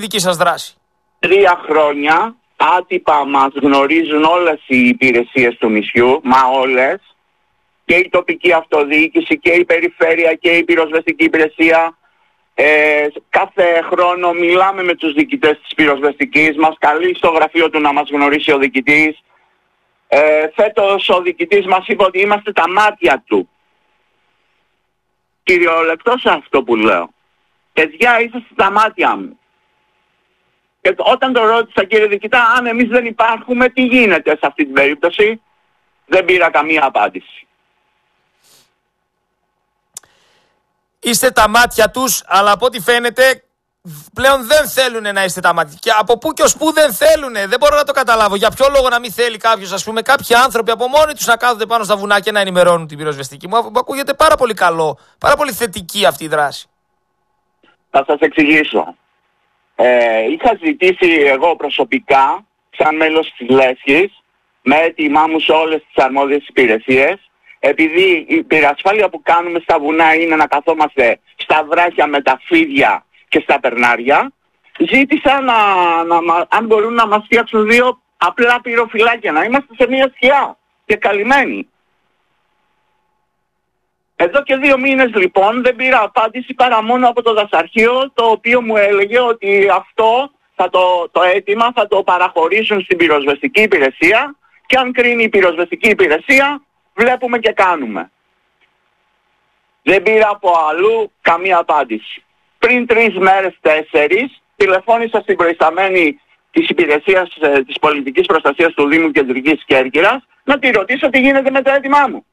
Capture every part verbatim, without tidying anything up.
δική σας δράση? Τρία χρόνια άτυπα μας γνωρίζουν όλες οι υπηρεσίες του νησιού, μα όλες, και η τοπική αυτοδιοίκηση και η περιφέρεια και η πυροσβεστική υπηρεσία. Ε, κάθε χρόνο μιλάμε με τους διοικητές της πυροσβεστικής, μας καλεί στο γραφείο του να μας γνωρίσει ο διοικητής. Ε, φέτος ο διοικητής μας είπε ότι είμαστε τα μάτια του. Κυριολεκτός αυτό που λέω. Παιδιά, είσαστε τα μάτια μου. Και όταν το ρώτησα, κύριε διοικητά, αν εμείς δεν υπάρχουμε, τι γίνεται σε αυτή την περίπτωση, δεν πήρα καμία απάντηση. Είστε τα μάτια τους, αλλά από ό,τι φαίνεται πλέον δεν θέλουν να είστε τα μάτια. Και από πού και ως πού δεν θέλουν, δεν μπορώ να το καταλάβω. Για ποιο λόγο να μην θέλει κάποιος, ας πούμε, κάποιοι άνθρωποι από μόνοι τους να κάθονται πάνω στα βουνά και να ενημερώνουν την πυροσβεστική? Μου ακούγεται πάρα πολύ καλό, πάρα πολύ θετική αυτή η δράση. Θα σας εξηγήσω. Ε, είχα ζητήσει εγώ προσωπικά, σαν μέλος της Λέσχης, με έτοιμά μου σε όλες τις αρμόδιες υπηρεσίες, επειδή η πυρασφάλεια που κάνουμε στα βουνά είναι να καθόμαστε στα βράχια με τα φίδια και στα περνάρια, ζήτησα να, να, αν μπορούν να μας φτιάξουν δύο απλά πυροφυλάκια, να είμαστε σε μια σκιά και καλυμμένοι. Εδώ και δύο μήνες λοιπόν δεν πήρα απάντηση παρά μόνο από το δασαρχείο, το οποίο μου έλεγε ότι αυτό θα το, το αίτημα θα το παραχωρήσουν στην πυροσβεστική υπηρεσία και αν κρίνει η πυροσβεστική υπηρεσία βλέπουμε και κάνουμε. Δεν πήρα από αλλού καμία απάντηση. Πριν τρεις μέρες, τέσσερις, τηλεφώνησα στην προϊσταμένη της υπηρεσίας ε, της πολιτικής προστασίας του Δήμου Κεντρικής Κέρκυρας να τη ρωτήσω τι γίνεται με το αίτημά μου.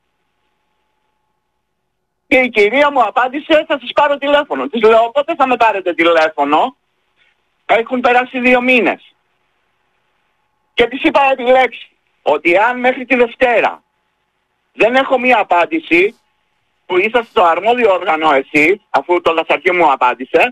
Και η κυρία μου απάντησε, θα σας πάρω τηλέφωνο. Της λέω, πότε θα με πάρετε τηλέφωνο? Έχουν περάσει δύο μήνες. Και της είπα επιλέξει ότι αν μέχρι τη Δευτέρα δεν έχω μία απάντηση, που είσαστε στο αρμόδιο όργανο εσείς, αφού το δασαρχείο μου απάντησε,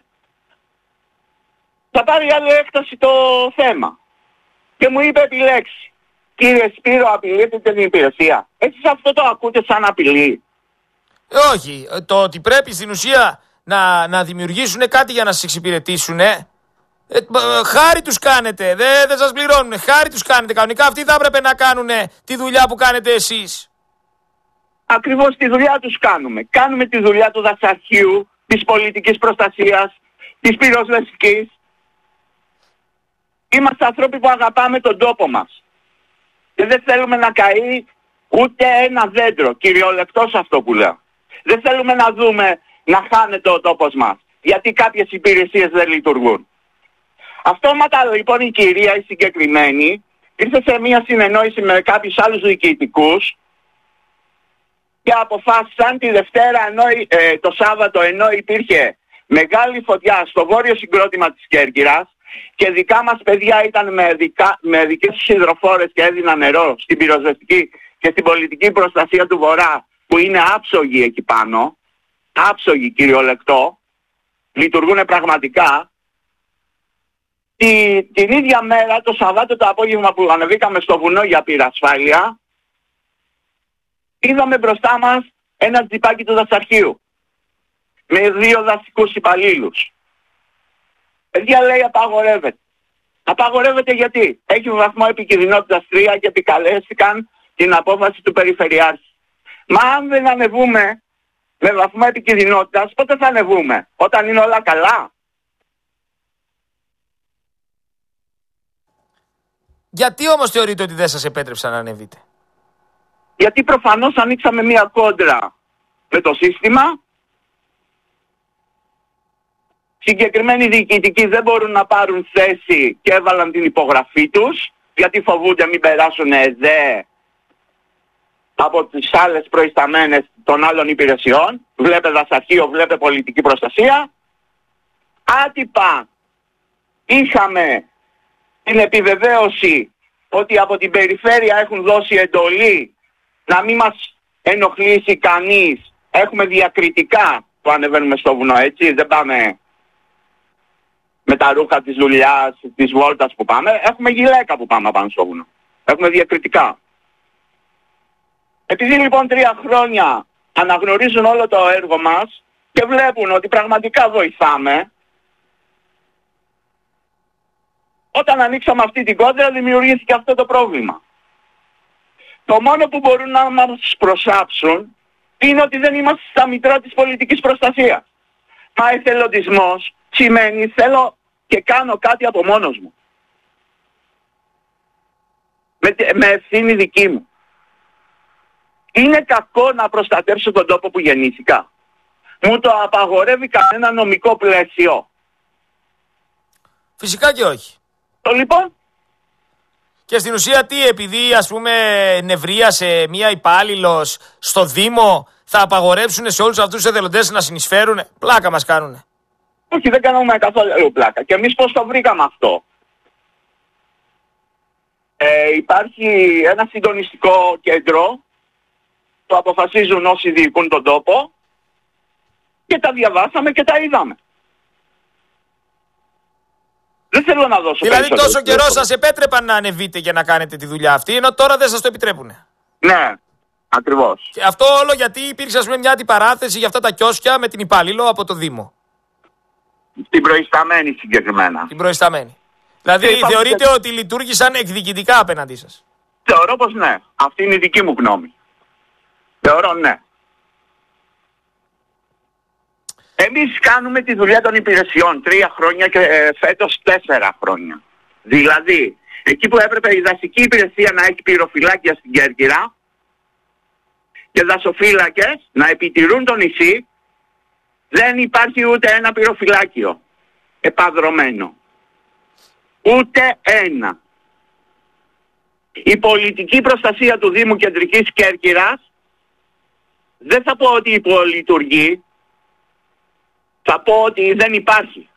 θα πάρει άλλη έκταση το θέμα. Και μου είπε επιλέξει. Κύριε Σπύρο, απειλείτε την υπηρεσία. Εσείς αυτό το ακούτε σαν απειλή? Ε, όχι. Το ότι πρέπει στην ουσία να, να δημιουργήσουν κάτι για να σας εξυπηρετήσουν, ε, ε, χάρη τους κάνετε. Δεν δε σας πληρώνουν. Χάρη τους κάνετε. Κανονικά αυτοί θα έπρεπε να κάνουν τη δουλειά που κάνετε εσείς. Ακριβώς τη δουλειά τους κάνουμε. Κάνουμε τη δουλειά του δασαρχείου, της πολιτικής προστασίας, της πυροσβεστικής. Είμαστε άνθρωποι που αγαπάμε τον τόπο μας. Και δεν θέλουμε να καεί ούτε ένα δέντρο. Κυριολεκτός αυτό που λέω. Δεν θέλουμε να δούμε να χάνεται ο τόπος μας. Γιατί κάποιες υπηρεσίες δεν λειτουργούν. Αυτόματα λοιπόν η κυρία η συγκεκριμένη ήρθε σε μια συνεννόηση με κάποιους άλλους διοικητικούς και αποφάσισαν τη Δευτέρα, ενώ, ε, το Σάββατο, ενώ υπήρχε μεγάλη φωτιά στο βόρειο συγκρότημα της Κέρκυρας και δικά μας παιδιά ήταν με, δικα, με δικές τους υδροφόρες και έδιναν νερό στην πυροσβεστική και στην πολιτική προστασία του Βορρά, που είναι άψογοι εκεί πάνω, άψογοι κυριολεκτό, λειτουργούν πραγματικά. Τη, την ίδια μέρα, το Σαββάτο το απόγευμα που ανεβήκαμε στο βουνό για πυρασφάλεια, είδαμε μπροστά μας ένα τζιπάκι του δασαρχείου με δύο δασικούς υπαλλήλους. Παιδιά, λέει, απαγορεύεται. Απαγορεύεται γιατί έχει βαθμό επικινδυνότητας τρία και επικαλέστηκαν την απόφαση του Περιφερειάρχη. Μα αν δεν ανεβούμε με βαθμό επικινδυνότητας, πότε θα ανεβούμε? Όταν είναι όλα καλά? Γιατί όμως θεωρείτε ότι δεν σας επέτρεψαν να ανεβείτε? Γιατί προφανώς ανοίξαμε μία κόντρα με το σύστημα. Συγκεκριμένοι διοικητικοί δεν μπορούν να πάρουν θέση και έβαλαν την υπογραφή τους, γιατί φοβούνται μην περάσουν ΕΔΕ από τις άλλες προϊσταμένες των άλλων υπηρεσιών. Βλέπε δασαρχείο, βλέπε πολιτική προστασία. Άτυπα είχαμε την επιβεβαίωση ότι από την περιφέρεια έχουν δώσει εντολή να μην μας ενοχλήσει κανείς. Έχουμε διακριτικά που ανεβαίνουμε στο βουνό, έτσι, δεν πάμε με τα ρούχα της δουλειάς, της βόλτας που πάμε. Έχουμε γυλαίκα που πάμε πάνω στο βουνό. Έχουμε διακριτικά. Επειδή λοιπόν τρία χρόνια αναγνωρίζουν όλο το έργο μας και βλέπουν ότι πραγματικά βοηθάμε, Όταν ανοίξαμε αυτή την κόντρα δημιουργήθηκε αυτό το πρόβλημα. Το μόνο που μπορούν να μας προσάψουν είναι ότι δεν είμαστε στα μητρά της πολιτικής προστασίας. Μα εθελοντισμός σημαίνει θέλω και κάνω κάτι από μόνος μου. Με, με ευθύνη δική μου. Είναι κακό να προστατεύσω τον τόπο που γεννήθηκα. Μου το απαγορεύει κανένα νομικό πλαίσιο. Φυσικά και όχι. Το λοιπόν. Και στην ουσία τι, επειδή ας πούμε νευρίασε μία υπάλληλος στο Δήμο, θα απαγορέψουν σε όλους αυτούς τους εθελοντές να συνεισφέρουν? Πλάκα μας κάνουνε. Όχι, δεν κάνουμε καθόλου πλάκα. Και εμείς πώς το βρήκαμε αυτό? Ε, υπάρχει ένα συντονιστικό κέντρο, το αποφασίζουν όσοι διοικούν τον τόπο και τα διαβάσαμε και τα είδαμε. Δεν θέλω να δώσω Δηλαδή τόσο καιρό σας επέτρεπαν να ανεβείτε για να κάνετε τη δουλειά αυτή, ενώ τώρα δεν σας το επιτρέπουνε. Ναι, ακριβώς. Και αυτό όλο γιατί υπήρξε, ας πούμε, μια αντιπαράθεση για αυτά τα κιόσκια με την υπάλληλο από το Δήμο. Την προϊσταμένη συγκεκριμένα. Την προϊσταμένη. Δηλαδή είπαμε θεωρείτε και... ότι λειτουργήσαν εκδικητικά απέναντί σας? Θεωρώ πως ναι. Αυτή είναι η δική μου γνώμη. Θεωρώ ναι. Εμείς κάνουμε τη δουλειά των υπηρεσιών τρία χρόνια και ε, φέτος τέσσερα χρόνια. Δηλαδή, εκεί που έπρεπε η δασική υπηρεσία να έχει πυροφυλάκια στην Κέρκυρα και δασοφύλακες να επιτηρούν το νησί, δεν υπάρχει ούτε ένα πυροφυλάκιο επαδρωμένο. Ούτε ένα. Η πολιτική προστασία του Δήμου Κεντρικής Κέρκυρας δεν θα πω ότι υπολειτουργεί, θα πω ότι δεν υπάρχει.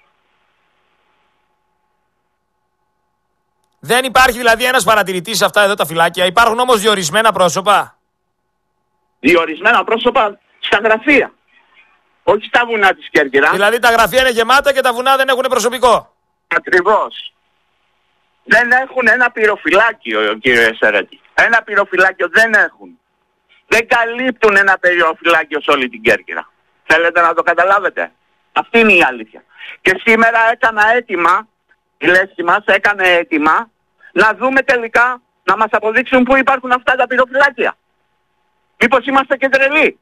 Δεν υπάρχει δηλαδή ένας παρατηρητής σε αυτά εδώ τα φυλάκια. Υπάρχουν όμως διορισμένα πρόσωπα. Διορισμένα πρόσωπα στα γραφεία. Όχι στα βουνά της Κέρκυρας. Δηλαδή τα γραφεία είναι γεμάτα και τα βουνά δεν έχουν προσωπικό. Ακριβώς. Δεν έχουν ένα πυροφυλάκιο, κύριε Σερέτη. Ένα πυροφυλάκιο δεν έχουν. Δεν καλύπτουν ένα πυροφυλάκιο σε όλη την Κέρκυρα. Θέλετε να το καταλάβετε? Αυτή είναι η αλήθεια. Και σήμερα έκανα αίτημα, η λέσχη μας έκανε αίτημα, να δούμε τελικά, να μας αποδείξουν πού υπάρχουν αυτά τα πυροφυλάκια. Μήπως είμαστε και τρελοί?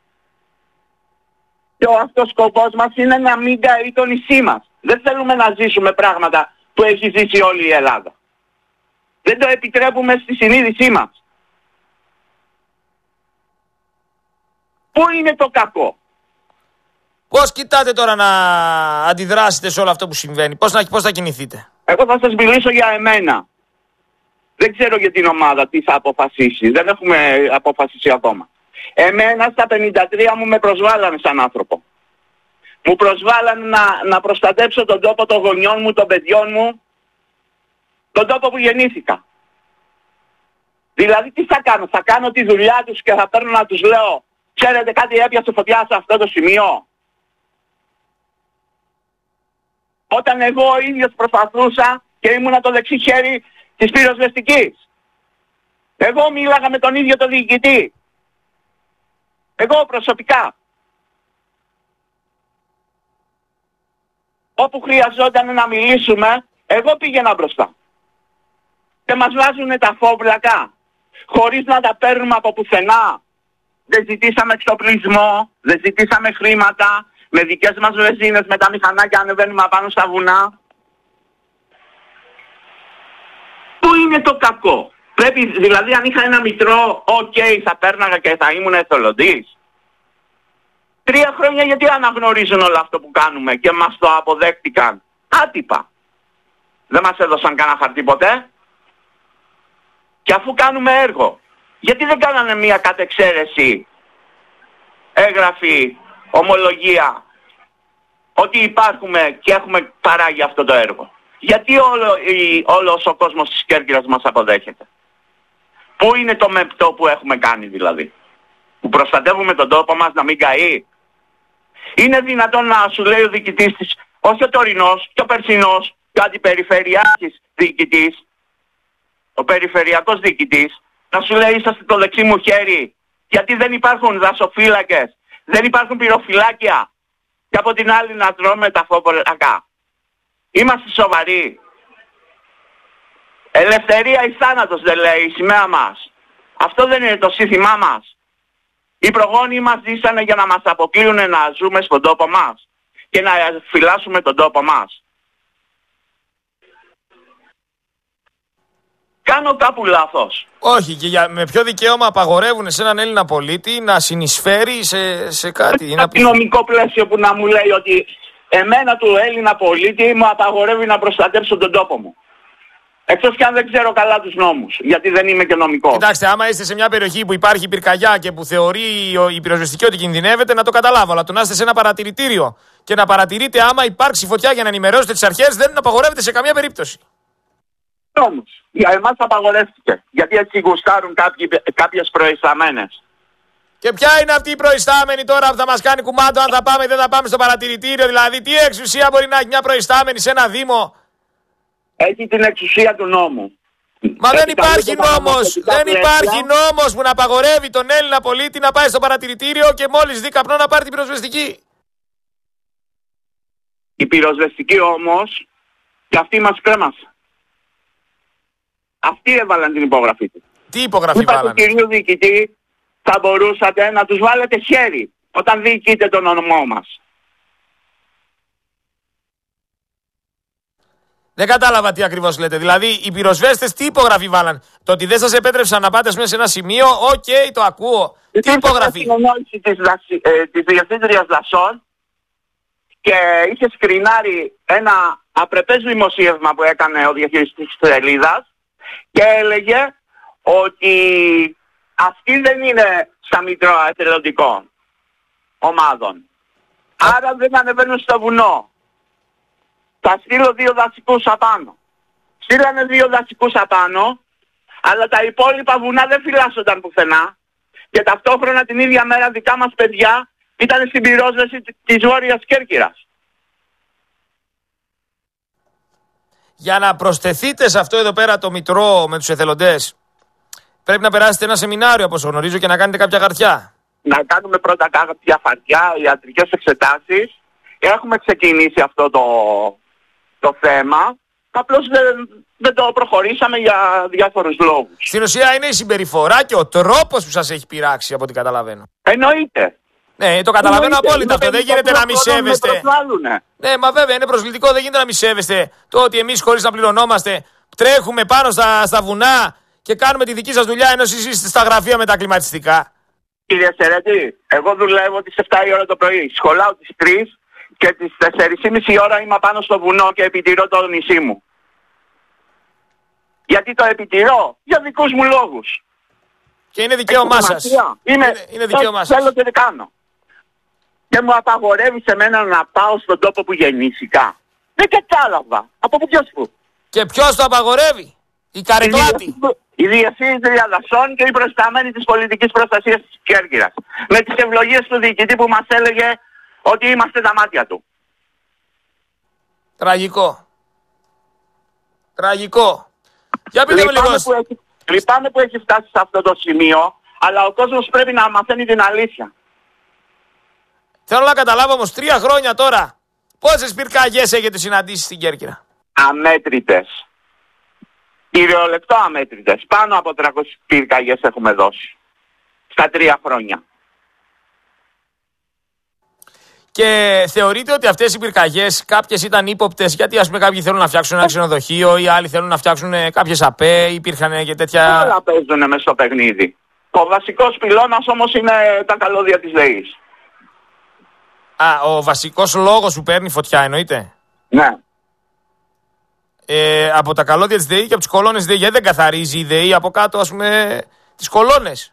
Και ο αυτός σκοπός μας είναι να μην καεί το νησί μας. Δεν θέλουμε να ζήσουμε πράγματα που έχει ζήσει όλη η Ελλάδα. Δεν το επιτρέπουμε στη συνείδησή μας. Πού είναι το κακό? Πώς κοιτάτε τώρα να αντιδράσετε σε όλο αυτό που συμβαίνει? Πώς, να, πώς θα κινηθείτε? Εγώ θα σας μιλήσω για εμένα. Δεν ξέρω για την ομάδα τι θα αποφασίσει. Δεν έχουμε αποφασίσει ακόμα. Εμένα στα πενήντα τρία μου με προσβάλανε σαν άνθρωπο. Μου προσβάλανε να, να προστατέψω τον τόπο των γονιών μου, των παιδιών μου, τον τόπο που γεννήθηκα. Δηλαδή τι θα κάνω? Θα κάνω τη δουλειά τους και θα παίρνω να τους λέω, ξέρετε κάτι, έπιασε φωτιά σε αυτό το σημείο? Όταν εγώ ο ίδιος προσπαθούσα και ήμουνα το δεξί χέρι της πυροσβεστικής. Εγώ μίλαγα με τον ίδιο τον διοικητή. Εγώ προσωπικά. Όπου χρειαζόταν να μιλήσουμε, εγώ πήγαινα μπροστά. Και μας βάζουνε τα φόβλακα, χωρίς να τα παίρνουμε από πουθενά. Δεν ζητήσαμε εξοπλισμό, δεν ζητήσαμε χρήματα, με δικές μας βενζίνες, με τα μηχανάκια ανεβαίνουμε απάνω στα βουνά. Πού είναι το κακό? Πρέπει, δηλαδή αν είχα ένα μητρό, οκ, okay, θα πέρναγα και θα ήμουν εθελοντής. Τρία χρόνια γιατί αναγνωρίζουν όλο αυτό που κάνουμε και μας το αποδέχτηκαν άτυπα? Δεν μας έδωσαν κανένα χαρτί ποτέ. Και αφού κάνουμε έργο, γιατί δεν κάνανε μία κατεξαίρεση έγγραφη, ομολογία, ότι υπάρχουμε και έχουμε παράγει αυτό το έργο? Γιατί όλο, η, όλος ο κόσμος της Κέρκυρας μας αποδέχεται? Πού είναι το μεπτό που έχουμε κάνει δηλαδή? Που προστατεύουμε τον τόπο μας να μην καεί? Είναι δυνατόν να σου λέει ο διοικητής της, όχι ο τωρινός, και ο περσινός, και ο αντιπεριφερειάρχης διοικητής, ο περιφερειακός διοικητής, να σου λέει είσαστε το δεξί μου χέρι, γιατί δεν υπάρχουν δασοφύλακες, δεν υπάρχουν πυροφυλάκια, και από την άλλη να τρώμε τα φόβολακα. Είμαστε σοβαροί? Ελευθερία ή θάνατος δεν λέει η σημαία μας. Αυτό δεν είναι το σύνθημά μας. Οι προγόνοι μας ζήσανε για να μας αποκλείουν να ζούμε στον τόπο μας και να φυλάσσουμε τον τόπο μας. Κάνω κάπου λάθος? Όχι, και για, με ποιο δικαίωμα απαγορεύουν σε έναν Έλληνα πολίτη να συνεισφέρει σε, σε κάτι? Ένα πει... νομικό πλαίσιο που να μου λέει ότι εμένα του Έλληνα πολίτη μου απαγορεύει να προστατεύσω τον τόπο μου. Εκτός και αν δεν ξέρω καλά τους νόμους, γιατί δεν είμαι και νομικό. Κοιτάξτε, άμα είστε σε μια περιοχή που υπάρχει πυρκαγιά και που θεωρεί η πυροσβεστική ότι κινδυνεύεται, να το καταλάβω. Αλλά το να είστε σε ένα παρατηρητήριο και να παρατηρείτε άμα υπάρξει φωτιά για να ενημερώσετε τις αρχές, δεν απαγορεύεται σε καμία περίπτωση. Όμως, για εμάς απαγορεύτηκε. Γιατί έτσι γουστάρουν κάποιες προϊσταμένες. Και ποια είναι αυτή η προϊστάμενη τώρα που θα μας κάνει κουμάντο αν θα πάμε ή δεν θα πάμε στο παρατηρητήριο? Δηλαδή, τι εξουσία μπορεί να έχει μια προϊστάμενη σε ένα δήμο? Έχει την εξουσία του νόμου. Μα δεν υπάρχει νόμος. Δεν υπάρχει νόμος που να απαγορεύει τον Έλληνα πολίτη να πάει στο παρατηρητήριο και μόλις δει καπνό να πάρει την πυροσβεστική. Η πυροσβεστική όμως, και αυτή μας κρέμασε. Αυτοί έβαλαν την υπογραφή του. Τι υπογραφή Είπα βάλανε? του κυρίου διοικητή, θα μπορούσατε να τους βάλετε χέρι όταν διοικείτε τον ονομό μας. Δεν κατάλαβα τι ακριβώς λέτε. Δηλαδή, οι πυροσβέστες τι υπογραφή βάλαν? Το ότι δεν σας επέτρεψαν να πάτε μέσα σε ένα σημείο, οκ, okay, το ακούω. Τι υπογραφή? Στην συνεννόηση της, ε, της Διευθύντριας Δασών και είχε σκρινάρει ένα απρεπές δημοσίευμα που έκανε ο διαχειριστής της σελίδας και έλεγε ότι αυτοί δεν είναι στα μητρώα εθελοντικών ομάδων. Άρα δεν ανεβαίνουν στο βουνό. Θα στείλω δύο δασικούς απάνω. Στείλανε δύο δασικούς απάνω, αλλά τα υπόλοιπα βουνά δεν φυλάσσονταν πουθενά και ταυτόχρονα την ίδια μέρα δικά μας παιδιά ήταν στην πυρόσβεση της Βόρειας Κέρκυρας. Για να προσθεθείτε σε αυτό εδώ πέρα το μητρό με τους εθελοντές, πρέπει να περάσετε ένα σεμινάριο, όπως γνωρίζω, και να κάνετε κάποια χαρτιά. Να κάνουμε πρώτα κάποια χαρτιά, ιατρικές εξετάσεις. Έχουμε ξεκινήσει αυτό το, το θέμα. Απλώς δεν, δεν το προχωρήσαμε για διάφορους λόγους. Στην ουσία είναι η συμπεριφορά και ο τρόπος που σας έχει πειράξει, από ό,τι καταλαβαίνω. Εννοείται. Ναι, το καταλαβαίνω Εννοείται. απόλυτα αυτό. Δεν γίνεται να μη σέβεστε. Ναι, μα βέβαια είναι προσβλητικό. Δεν γίνεται να μη σέβεστε το ότι εμείς χωρίς να πληρωνόμαστε τρέχουμε πάνω στα, στα βουνά και κάνουμε τη δική σας δουλειά ενώ εσείς είστε στα γραφεία με τα κλιματιστικά. Κύριε Σερέτη, εγώ δουλεύω τις επτά η ώρα το πρωί. Σχολάω τις τρεις και τις τέσσερις και μισή ώρα είμαι πάνω στο βουνό και επιτηρώ το νησί μου. Γιατί το επιτηρώ? Για δικούς μου λόγους. Και είναι δικαίωμά σας. Είναι, είναι, είναι δικαίωμά σας. Θέλω και δεν κάνω. Και μου απαγορεύει σε μένα να πάω στον τόπο που γεννήθηκα. Δεν κατάλαβα. Από ποιος που? Και ποιος το απαγορεύει? Η Καρεκλάτη. Η Διευθύντρια Δασών και η προϊσταμένη της πολιτικής προστασίας της Κέρκυρας. Με τις ευλογίες του διοικητή που μας έλεγε ότι είμαστε τα μάτια του. Τραγικό. Τραγικό. Για πείτε με λίγο. Λυπάμαι που έχει φτάσει σε αυτό το σημείο, αλλά ο κόσμος πρέπει να μαθαίνει την αλήθεια. Θέλω να καταλάβω όμως, τρία χρόνια τώρα, πόσες πυρκαγιές έχετε συναντήσει στην Κέρκυρα? Αμέτρητες. Κυριολεκτό αμέτρητες. Πάνω από τριακόσιες πυρκαγιές έχουμε δώσει. Στα τρία χρόνια. Και θεωρείτε ότι αυτές οι πυρκαγιές κάποιες ήταν ύποπτες? Γιατί ας πούμε κάποιοι θέλουν να φτιάξουν ένα ξενοδοχείο ή άλλοι θέλουν να φτιάξουν κάποιες ΑΠΕ, υπήρχαν και τέτοια... Όλα παίζουν μες στο παιχνίδι. Ο βασικός πυλώνας όμως είναι τα καλώδια της ΔΕΗς. Α, ο βασικός λόγος που παίρνει φωτιά εννοείται? Ναι. Ε, από τα καλώδια της ΔΕΗ και από τις κολόνες της ΔΕΗ, γιατί δεν καθαρίζει η ΔΕΗ από κάτω, ας πούμε, τις κολόνες?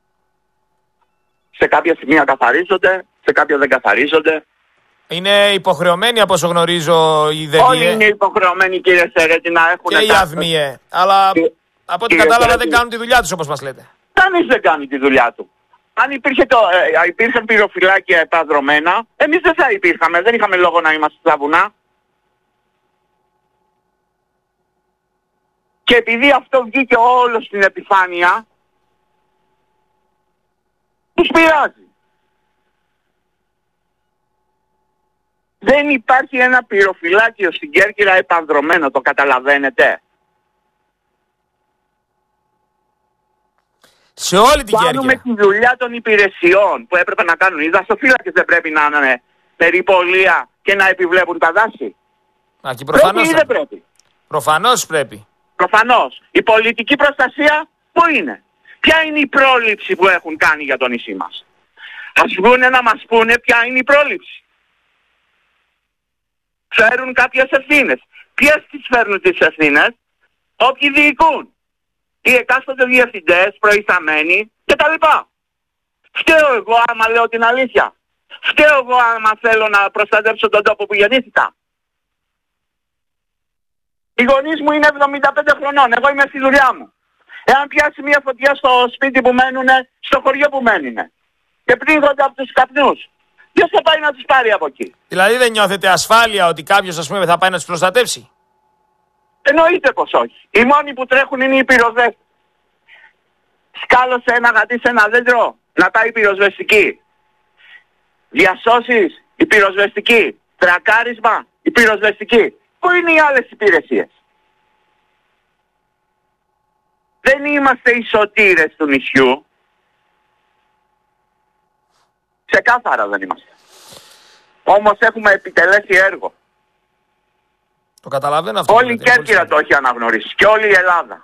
Σε κάποια σημεία καθαρίζονται, σε κάποια δεν καθαρίζονται. Είναι υποχρεωμένοι, από όσο γνωρίζω, η ΔΕΗ. Όλοι είναι υποχρεωμένοι, κύριε Σερέτη, να έχουν... Και οι ΑΔΜΙΕ. Αλλά και... από ό,τι κατάλαβα Σερέτη, δεν κάνουν τη δουλειά τους, όπως μας λέτε. Κανείς δεν κάνει τη δουλειά του. Αν υπήρχε το, ε, υπήρχαν πυροφυλάκια επαδρομένα, εμείς δεν θα υπήρχαμε, δεν είχαμε λόγο να είμαστε στα βουνά. Και επειδή αυτό βγήκε όλο στην επιφάνεια, τους πειράζει. Δεν υπάρχει ένα πυροφυλάκιο στην Κέρκυρα επανδρωμένο, το καταλαβαίνετε? Σε όλη την Κέρκυρα. Κάνουμε τη δουλειά των υπηρεσιών που έπρεπε να κάνουν. Οι δασοφύλακες δεν πρέπει να είναι περιπολία και να επιβλέπουν τα δάση. Α, και προφανώς πρέπει ή δεν πρέπει. Προφανώς πρέπει. Προφανώς. Η πολιτική προστασία πού είναι? Ποια είναι η πρόληψη που έχουν κάνει για το νησί μας? Ας βγούνε να μας πούνε ποια είναι η πρόληψη. Φέρουν κάποιες ευθύνες. Ποιες τις φέρνουν τις ευθύνες? Όποιοι διοικούν. Οι εκάστοτε διευθυντές, προϊσταμένοι κτλ. Φταίω εγώ άμα λέω την αλήθεια? Φταίω εγώ άμα θέλω να προστατεύσω τον τόπο που γεννήθηκα? Οι γονείς μου είναι εβδομήντα πέντε χρονών, εγώ είμαι στη δουλειά μου. Εάν πιάσει μια φωτιά στο σπίτι που μένουνε, στο χωριό που μένουνε και πνίγονται από τους καπνούς, ποιος θα πάει να τους πάρει από εκεί? Δηλαδή δεν νιώθετε ασφάλεια ότι κάποιος, ας πούμε, θα πάει να τους προστατεύσει? Εννοείται πως όχι. Οι μόνοι που τρέχουν είναι οι πυροσβέστες. Σκάλωσε ένα γατί σε ένα δέντρο, να πάει η πυροσβεστική. Διασώσεις, η πυροσβεστική. Τρακάρισμα, η πυροσβεστική. Πού είναι οι άλλες υπηρεσίες? Δεν είμαστε οι σωτήρες του νησιού. Ξεκάθαρα δεν είμαστε. Όμως έχουμε επιτελέσει έργο. Το καταλαβαίνω αυτό. Όλη η Κέρκυρα το έχει αναγνωρίσει και όλη η Ελλάδα.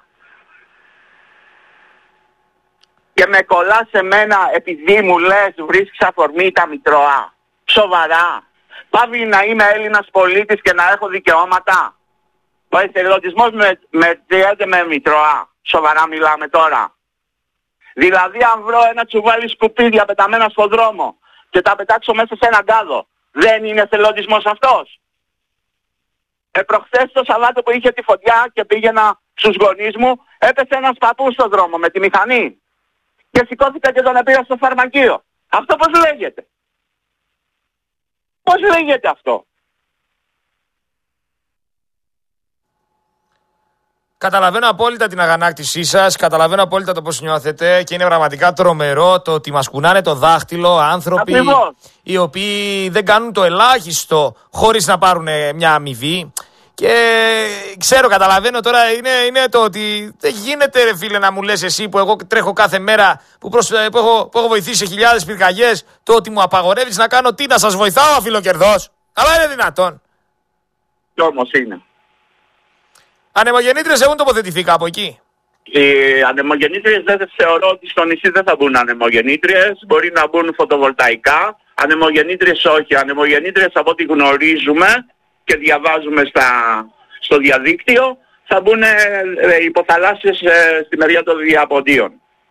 Και με κολλάς σε μένα επειδή μου λες βρίσκεις αφορμή τα Μητρώα? Σοβαρά? Πάβει να είμαι Έλληνας πολίτης και να έχω δικαιώματα? Ο εθελοντισμός με, μετριέται με Μητρώα? Σοβαρά μιλάμε τώρα? Δηλαδή αν βρω ένα τσουβάλι σκουπίδια πεταμένα στον δρόμο και τα πετάξω μέσα σε έναν κάδο, δεν είναι εθελοντισμός αυτός? Ε, προχθές το Σαββάτο που είχε τη φωτιά και πήγαινα στους γονείς μου, έπεσε ένας παππούς στον δρόμο με τη μηχανή και σηκώθηκα και τον πήρα στο φαρμακείο. Αυτό πώς λέγεται? Πώς λέγεται αυτό? Καταλαβαίνω απόλυτα την αγανάκτησή σας, καταλαβαίνω απόλυτα το πώς νιώθετε και είναι πραγματικά τρομερό το ότι μας κουνάνε το δάχτυλο άνθρωποι Ακριβώς. οι οποίοι δεν κάνουν το ελάχιστο χωρίς να πάρουν μια αμοιβή. Και ξέρω, καταλαβαίνω τώρα, είναι, είναι το ότι δεν γίνεται, ρε φίλε, να μου λες εσύ που εγώ τρέχω κάθε μέρα, που, προς, που, έχω, που έχω βοηθήσει σε χιλιάδες πυρκαγιές, το ότι μου απαγορεύεις να κάνω τι, να σας βοηθάω, αφιλοκερδός? Αλλά είναι δυνατόν? Κι όμως είναι. Ανεμογεννήτριες έχουν τοποθετηθεί κάπου εκεί? Οι ανεμογεννήτριες δεν θεωρώ ότι στο νησί δεν θα μπουν ανεμογεννήτριες, μπορεί να μπουν φωτοβολταϊκά. Ανεμογεννήτριες όχι. Ανεμογεννήτριες από ό,τι γνωρίζουμε και διαβάζουμε στα, στο διαδίκτυο θα μπουν ε, ε, υποθαλάσσιες ε, στη μεριά των διαποντίων.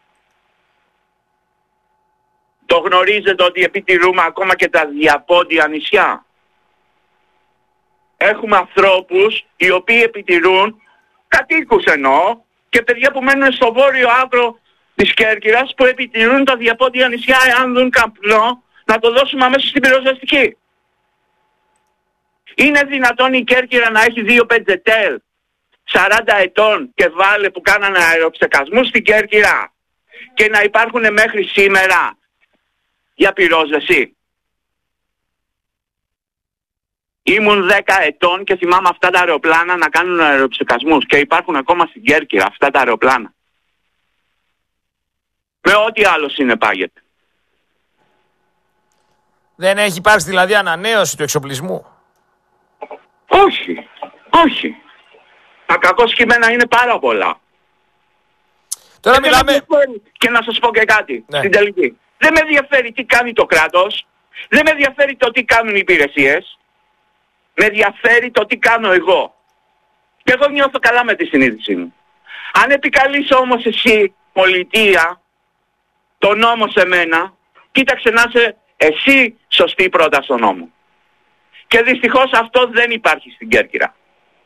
Το γνωρίζετε ότι επιτηρούμε ακόμα και τα διαπόντια νησιά? Έχουμε ανθρώπους οι οποίοι επιτηρούν, κατοίκους εννοώ, και παιδιά που μένουν στο βόρειο άκρο της Κέρκυρας που επιτηρούν τα διαπόντια νησιά, εάν δουν καπνό, να το δώσουμε αμέσως στην πυροσβεστική. Είναι δυνατόν η Κέρκυρα να έχει δύο πεντζετέλ σαράντα ετών και βάλε που κάνανε αεροψεκασμού στην Κέρκυρα και να υπάρχουν μέχρι σήμερα για πυρόσβεση? Ήμουν δέκα ετών και θυμάμαι αυτά τα αεροπλάνα να κάνουν αεροψεκασμούς και υπάρχουν ακόμα στην Κέρκυρα αυτά τα αεροπλάνα. Με ό,τι άλλο συνεπάγεται. Δεν έχει υπάρξει δηλαδή ανανέωση του εξοπλισμού? Όχι, όχι. Τα κακό κείμενα είναι πάρα πολλά. Τώρα δεν μιλάμε... Και να σας πω και κάτι, ναι. στην τελική. Δεν με ενδιαφέρει τι κάνει το κράτος, δεν με ενδιαφέρει το τι κάνουν οι υπηρεσίες, με ενδιαφέρει το τι κάνω εγώ. Και εγώ νιώθω καλά με τη συνείδησή μου. Αν επικαλείς όμως εσύ, πολιτεία, το νόμο σε μένα, κοίταξε να είσαι εσύ σωστή πρώτα στον νόμο. Και δυστυχώς αυτό δεν υπάρχει στην Κέρκυρα.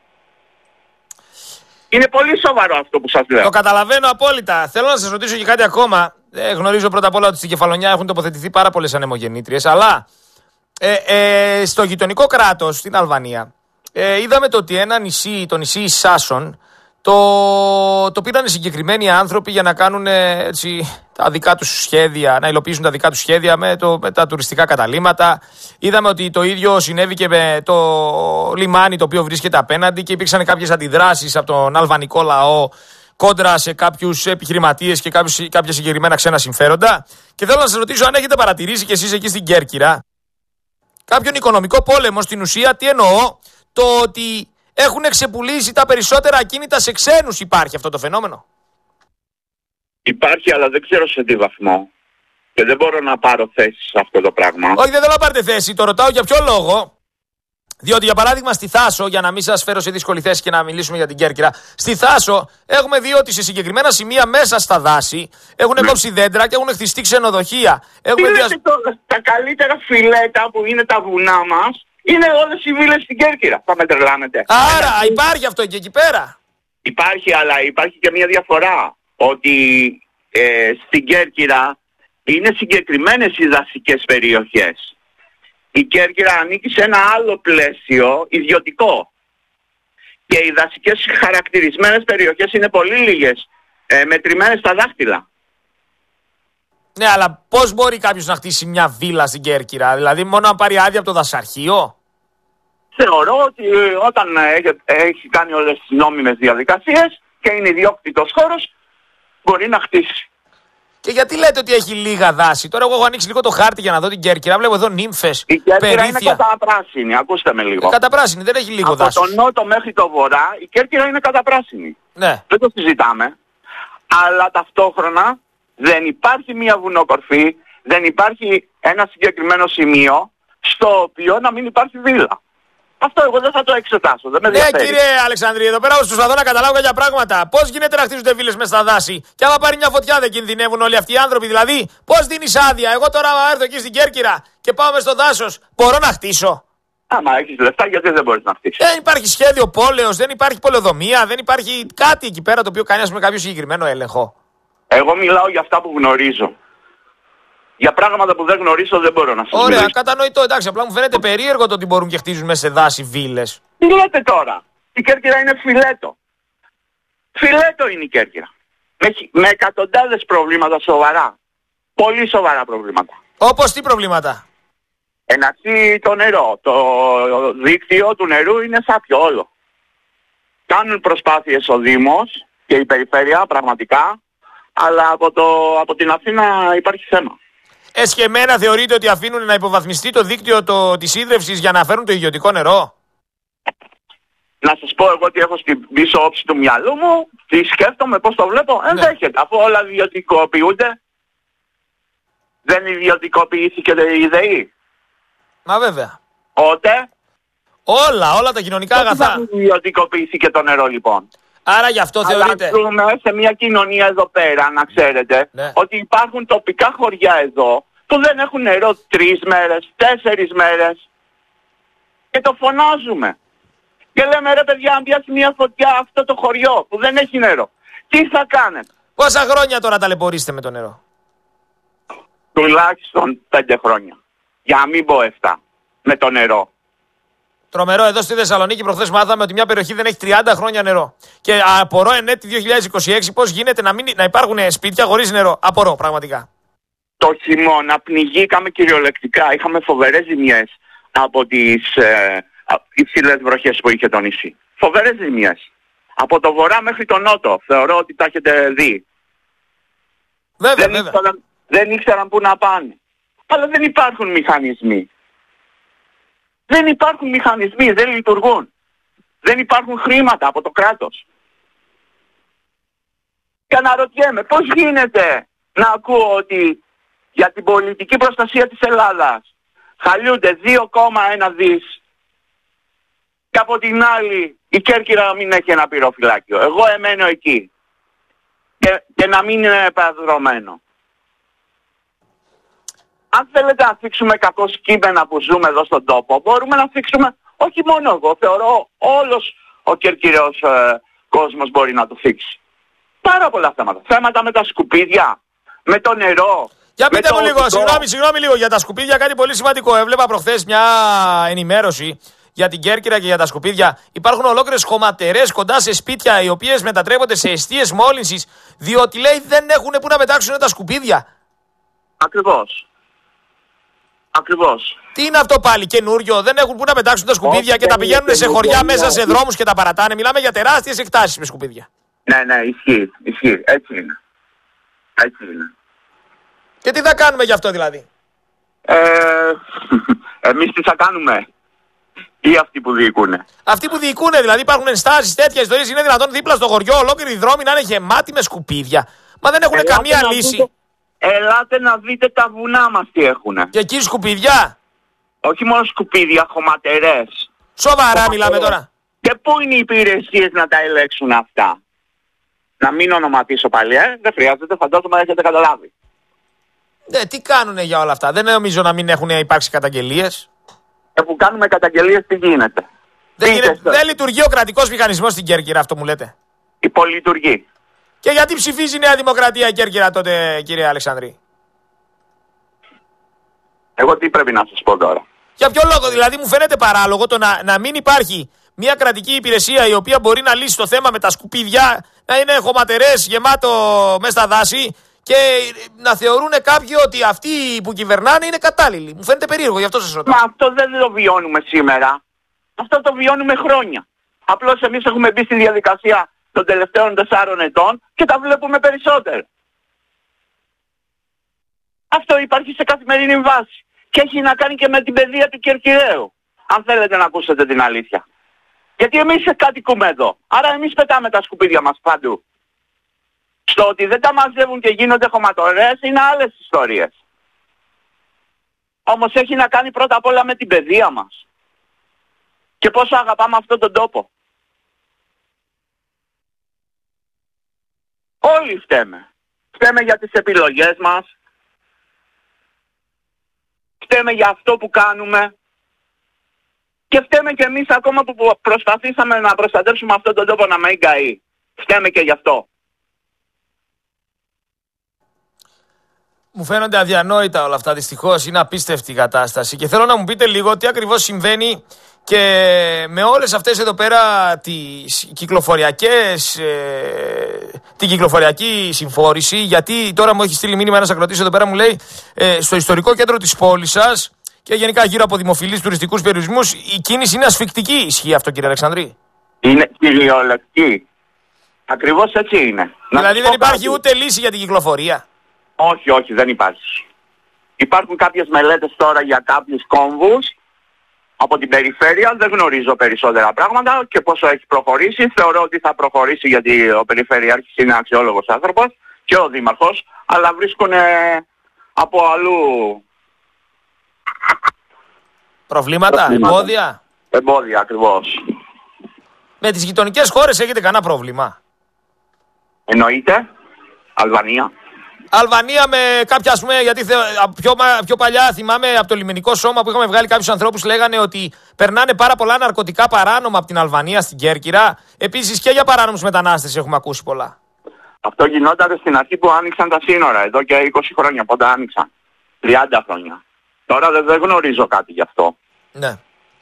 Είναι πολύ σοβαρό αυτό που σας λέω. Το καταλαβαίνω απόλυτα. Θέλω να σας ρωτήσω και κάτι ακόμα. Ε, γνωρίζω πρώτα απ' όλα ότι στην Κεφαλονιά έχουν τοποθετηθεί πάρα πολλές ανεμογεννήτριες, αλλά ε, ε, στο γειτονικό κράτος, στην Αλβανία, ε, είδαμε το ότι ένα νησί, το νησί Σάσον, το, το πήραν συγκεκριμένοι άνθρωποι για να κάνουν έτσι, τα δικά τους σχέδια, να υλοποιήσουν τα δικά τους σχέδια με, το, με τα τουριστικά καταλύματα. Είδαμε ότι το ίδιο συνέβη και με το λιμάνι το οποίο βρίσκεται απέναντι και υπήρξαν κάποιες αντιδράσεις από τον αλβανικό λαό κόντρα σε κάποιους επιχειρηματίες και κάποιους, κάποια συγκεκριμένα ξένα συμφέροντα. Και θέλω να σας ρωτήσω αν έχετε παρατηρήσει κι εσείς εκεί στην Κέρκυρα κάποιον οικονομικό πόλεμο στην ουσία. Τι εννοώ? Το ότι έχουν ξεπουλήσει τα περισσότερα ακίνητα σε ξένους. Υπάρχει αυτό το φαινόμενο? Υπάρχει, αλλά δεν ξέρω σε τι βαθμό. Και δεν μπορώ να πάρω θέση σε αυτό το πράγμα. Όχι, δεν θέλω να πάρετε θέση. Το ρωτάω για ποιο λόγο. Διότι, για παράδειγμα, στη Θάσο, για να μην σας φέρω σε δύσκολη θέση και να μιλήσουμε για την Κέρκυρα, στη Θάσο έχουμε δει ότι σε συγκεκριμένα σημεία μέσα στα δάση έχουν ναι. κόψει δέντρα και έχουν χτιστεί ξενοδοχεία. Έχουμε δια... το, τα καλύτερα φιλέτα που είναι τα βουνά μας είναι όλες οι βίλες στην Κέρκυρα. Θα με τρελάνετε. Άρα, Άρα υπάρχει αυτό και εκεί πέρα. Υπάρχει, αλλά υπάρχει και μια διαφορά. Ότι ε, στην Κέρκυρα είναι συγκεκριμένες οι δασικές περιοχές. Η Κέρκυρα ανήκει σε ένα άλλο πλαίσιο ιδιωτικό. Και οι δασικές χαρακτηρισμένες περιοχές είναι πολύ λίγες, ε, μετρημένες στα δάχτυλα. Ναι, αλλά πώς μπορεί κάποιος να χτίσει μια βίλα στην Κέρκυρα? Δηλαδή μόνο να πάρει άδεια από το δασαρχείο? Θεωρώ ότι όταν έχει, έχει κάνει όλες τις νόμιμες διαδικασίες και είναι ιδιόκτητος χώρος, μπορεί να χτίσει. Και γιατί λέτε ότι έχει λίγα δάση? Τώρα εγώ έχω ανοίξει λίγο το χάρτη για να δω την Κέρκυρα. Βλέπω εδώ νύμφες, η Κέρκυρα περίθια. Είναι καταπράσινη, ακούστε με λίγο. Ε, καταπράσινη, δεν έχει λίγο δάση. Από τον νότο μέχρι το βορρά η Κέρκυρα είναι καταπράσινη. Ναι. Δεν το συζητάμε. Αλλά ταυτόχρονα δεν υπάρχει μια βουνοκορφή, δεν υπάρχει ένα συγκεκριμένο σημείο στο οποίο να μην υπάρχει βίλα. Αυτό εγώ δεν θα το εξετάσω. Δεν με ναι, κύριε Αλεξανδρή, εδώ πέρα προσπαθώ να καταλάβω κάποια πράγματα. Πώς γίνεται να χτίζονται βίλες μες στα δάση? Και άμα πάρει μια φωτιά δεν κινδυνεύουν όλοι αυτοί οι άνθρωποι? Δηλαδή, πώς δίνεις άδεια? Εγώ τώρα έρθω εκεί στην Κέρκυρα και πάω μες στο δάσος, μπορώ να χτίσω? Άμα έχεις λεφτά, γιατί δεν μπορείς να χτίσεις? Δεν υπάρχει σχέδιο πόλεως, δεν υπάρχει πολεοδομία, δεν υπάρχει κάτι εκεί πέρα το οποίο κάνει με κάποιο συγκεκριμένο έλεγχο. Εγώ μιλάω για αυτά που γνωρίζω. Για πράγματα που δεν γνωρίζω δεν μπορώ να σας Ωραία, μιλήσω. κατανοητό, εντάξει. Απλά μου φαίνεται περίεργο το ότι μπορούν και χτίζουν μέσα σε δάση βίλες. Τι λέτε τώρα? Η Κέρκυρα είναι φιλέτο. Φιλέτο είναι η Κέρκυρα. Με, με εκατοντάδες προβλήματα σοβαρά. Πολύ σοβαρά προβλήματα. Όπως τι προβλήματα? Εναξύ το νερό. Το δίκτυο του νερού είναι σάπιο όλο. Κάνουν προσπάθειες ο Δήμος και η Περιφέρεια πραγματικά, αλλά από, το, από την Αθήνα υπάρχει θέμα. Εσχεμένα θεωρείτε ότι αφήνουν να υποβαθμιστεί το δίκτυο το, της ίδρυυσης για να φέρουν το ιδιωτικό νερό? Να σας πω εγώ ότι έχω στην πίσω όψη του μυαλού μου, τι σκέφτομαι, πώς το βλέπω, ναι. ενδέχεται. Αφού όλα ιδιωτικοποιούνται, δεν ιδιωτικοποιήθηκε η ΔΕΗ. Μα βέβαια. Ότε. Όλα, όλα τα κοινωνικά αγαθά. Δεν ιδιωτικοποιήθηκε το νερό λοιπόν. Άρα γι' αυτό θεωρείτε? Αλλά ζούμε σε μια κοινωνία εδώ πέρα, να ξέρετε, ναι. ότι υπάρχουν τοπικά χωριά εδώ που δεν έχουν νερό τρεις μέρες, τέσσερις μέρες. Και το φωνάζουμε. Και λέμε ρε παιδιά, αν πιάσει μια φωτιά αυτό το χωριό που δεν έχει νερό, τι θα κάνετε? Πόσα χρόνια τώρα ταλαιπωρείστε με το νερό? Τουλάχιστον πέντε χρόνια. Για να μην πω εφτά. Με το νερό. Τρομερό, εδώ στη Θεσσαλονίκη προχθές μάθαμε ότι μια περιοχή δεν έχει τριάντα χρόνια νερό. Και απορώ εν έτη δύο χιλιάδες είκοσι έξι πώς γίνεται να, μην, να υπάρχουν σπίτια χωρίς νερό. Απορώ πραγματικά. Το χειμώνα πνιγήκαμε κυριολεκτικά. Είχαμε φοβερές ζημιές από τις ε, υψηλές βροχές που είχε το νησί. Φοβερές ζημιές. Από το βορρά μέχρι το νότο. Θεωρώ ότι τα έχετε δει. Βέβαια, δεν, βέβαια. Ήξεραν, δεν ήξεραν πού να πάνε. Αλλά δεν υπάρχουν μηχανισμοί. Δεν υπάρχουν μηχανισμοί, δεν λειτουργούν. Δεν υπάρχουν χρήματα από το κράτος. Και αναρωτιέμαι πώς γίνεται να ακούω ότι για την πολιτική προστασία της Ελλάδας χαλιούνται δύο κόμμα ένα δις και από την άλλη η Κέρκυρα να μην έχει ένα πυροφυλάκιο. Εγώ εμένω εκεί και, και να μην είναι επαδρομένο. Αν θέλετε να θίξουμε κακό κείμενα που ζούμε εδώ στον τόπο, μπορούμε να θίξουμε, όχι μόνο εγώ, θεωρώ όλος ο κερκυραίος ε, κόσμος μπορεί να το θίξει. Πάρα πολλά θέματα. Θέματα με τα σκουπίδια, με το νερό. Για πείτε μου λίγο, συγγνώμη, συγγνώμη λίγο για τα σκουπίδια, κάτι πολύ σημαντικό. Έβλεπα προχθές μια ενημέρωση για την Κέρκυρα και για τα σκουπίδια. Υπάρχουν ολόκληρες χωματερές κοντά σε σπίτια οι οποίες μετατρέπονται σε εστίες μόλυνσης, διότι λέει δεν έχουν που να πετάξουν τα σκουπίδια. Ακριβώς. Ακριβώς. Τι είναι αυτό πάλι, καινούριο? Δεν έχουν που να πετάξουν τα σκουπίδια. Όχι, και τα πηγαίνουν σε χωριά μέσα σε δρόμους και τα παρατάνε. Μιλάμε για τεράστιες εκτάσεις με σκουπίδια. Ναι, ναι, ισχύει, ισχύει. Έτσι είναι. Έτσι είναι. Και τι θα κάνουμε γι' αυτό δηλαδή? Ε, εμείς τι θα κάνουμε? Ή αυτοί που διοικούνε? Αυτοί που διοικούνε δηλαδή, υπάρχουν ενστάσεις, τέτοια ιστορίες. Είναι δυνατόν δίπλα στο χωριό ολόκληροι δρόμοι να είναι γεμάτοι με σκουπίδια? Μα δεν έχουν καμία λύση. Δείτε, ελάτε να δείτε τα βουνά μας τι έχουνε. Και εκεί σκουπίδια. Όχι μόνο σκουπίδια, χωματερές. Σοβαρά Χωματερές. μιλάμε τώρα. Και πού είναι οι υπηρεσίες να τα ελέγξουν αυτά? Να μην ονοματίσω πάλι, ε? Δεν χρειάζεται, φαντάζομαι έχετε καταλάβει. Ναι, τι κάνουνε για όλα αυτά? Δεν νομίζω να μην έχουν υπάρξει καταγγελίες. Και που κάνουμε καταγγελίες τι γίνεται? Δεν, τι γίνεται, δεν λειτουργεί ο κρατικός μηχανισμός στην Κέρκυρα, αυτό μου λέτε? Υπολειτουργεί. Και γιατί ψηφίζει η Νέα Δημοκρατία η Κέρκυρα τότε, κύριε Αλεξανδρή? Εγώ τι πρέπει να σας πω τώρα? Για ποιο λόγο? Δηλαδή μου φαίνεται παράλογο το να, να μην υπάρχει μια κρατική υπηρεσία η οποία μπορεί να λύσει το θέμα με τα σκουπίδια, να είναι χωματερές γεμάτο μέσα στα δάση και να θεωρούν κάποιοι ότι αυτοί που κυβερνάνε είναι κατάλληλοι. Μου φαίνεται περίεργο, γι' αυτό σας ρωτάω. Μα αυτό δεν το βιώνουμε σήμερα. Αυτό το βιώνουμε χρόνια. Απλώς εμείς έχουμε μπει στη διαδικασία των τελευταίων τεσσάρων ετών και τα βλέπουμε περισσότερο. Αυτό υπάρχει σε καθημερινή βάση. Και έχει να κάνει και με την παιδεία του Κερκυραίου. Αν θέλετε να ακούσετε την αλήθεια. Γιατί εμείς κατοικούμε εδώ. Άρα εμείς πετάμε τα σκουπίδια μας παντού. Στο ότι δεν τα μαζεύουν και γίνονται χωματορές είναι άλλες ιστορίες. Όμως έχει να κάνει πρώτα απ' όλα με την παιδεία μας. Και πόσο αγαπάμε αυτόν τον τόπο. Όλοι φταίμε. Φταίμε για τις επιλογές μας. Φταίμε για αυτό που κάνουμε. Και φταίμε και εμείς ακόμα που προσπαθήσαμε να προστατεύσουμε αυτόν τον τόπο να μην καεί. Φταίμε και γι' αυτό. Μου φαίνονται αδιανόητα όλα αυτά, δυστυχώς. Είναι απίστευτη η κατάσταση. Και θέλω να μου πείτε λίγο τι ακριβώς συμβαίνει και με όλες αυτές εδώ πέρα τις κυκλοφοριακές, ε, την κυκλοφοριακή συμφόρηση. Γιατί τώρα μου έχει στείλει μήνυμα ένας ακροτής εδώ πέρα, μου λέει ε, στο ιστορικό κέντρο της πόλης σας και γενικά γύρω από δημοφιλείς τουριστικούς περιορισμούς η κίνηση είναι ασφικτική. Ισχύει αυτό, κύριε Αλεξανδρή? Είναι κυριολεκτική. Ακριβώς έτσι είναι. Δηλαδή δεν υπάρχει κάτι. Ούτε λύση για την κυκλοφορία? Όχι, όχι, δεν υπάρχει. Υπάρχουν κάποιες μελέτες τώρα για κάποιους κόμβους από την περιφέρεια. Δεν γνωρίζω περισσότερα πράγματα και πόσο έχει προχωρήσει. Θεωρώ ότι θα προχωρήσει γιατί ο περιφερειάρχης είναι αξιόλογος άνθρωπος και ο δήμαρχος. Αλλά βρίσκουν από αλλού προβλήματα, προβλήματα, εμπόδια. Εμπόδια, ακριβώς. Με τις γειτονικές χώρες έχετε κανένα πρόβλημα? Εννοείται. Αλβανία. Αλβανία με κάποια, ας πούμε, γιατί πιο, πιο παλιά θυμάμαι από το λιμενικό σώμα που είχαμε βγάλει κάποιους ανθρώπους, λέγανε ότι περνάνε πάρα πολλά ναρκωτικά παράνομα από την Αλβανία στην Κέρκυρα. Επίσης και για παράνομους μετανάστες έχουμε ακούσει πολλά. Αυτό γινόταν στην αρχή που άνοιξαν τα σύνορα, εδώ και είκοσι χρόνια, πότε άνοιξαν. τριάντα χρόνια. Τώρα δεν, δεν γνωρίζω κάτι γι' αυτό. Ναι.